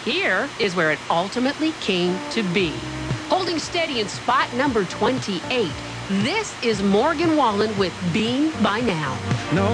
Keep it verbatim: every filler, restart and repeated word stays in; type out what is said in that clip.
Here is where it ultimately came to be. Holding steady in spot number twenty-eight, this is Morgan Wallen with Being by Now. No.